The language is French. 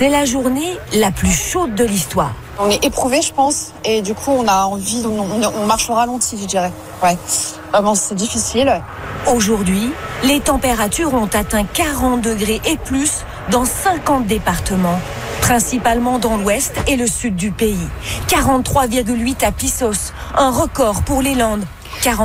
C'est la journée la plus chaude de l'histoire. On est éprouvé, je pense, et du coup, on a envie, on marche au ralenti, je dirais. Ouais, vraiment, c'est difficile. Aujourd'hui, les températures ont atteint 40 degrés et plus dans 50 départements, principalement dans l'ouest et le sud du pays. 43,8 à Pissos, un record pour les Landes,